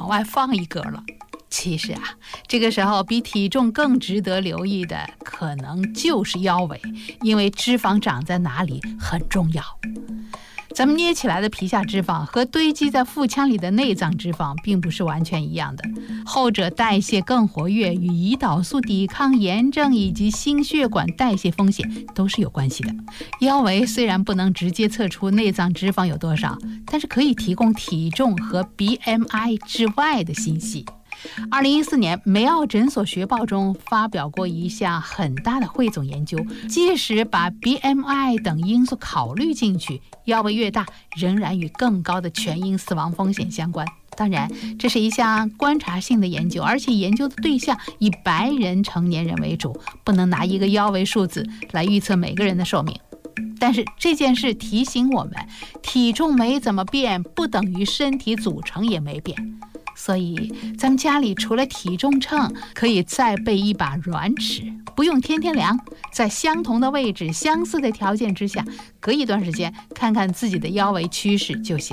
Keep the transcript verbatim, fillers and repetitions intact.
往外放一格了。其实啊，这个时候比体重更值得留意的可能就是腰围，因为脂肪长在哪里很重要。咱们捏起来的皮下脂肪和堆积在腹腔里的内脏脂肪并不是完全一样的，后者代谢更活跃，与胰岛素抵抗炎症以及心血管代谢风险都是有关系的。腰围虽然不能直接测出内脏脂肪有多少，但是可以提供体重和 B M I 之外的信息。二零一四年梅奥诊所学报中发表过一项很大的汇总研究，即使把 B M I 等因素考虑进去，腰围越大仍然与更高的全因死亡风险相关。当然，这是一项观察性的研究，而且研究的对象以白人成年人为主，不能拿一个腰围数字来预测每个人的寿命。但是这件事提醒我们，体重没怎么变，不等于身体组成也没变。所以咱们家里除了体重秤，可以再备一把软尺，不用天天量，在相同的位置、相似的条件之下，隔一段时间看看自己的腰围趋势就行。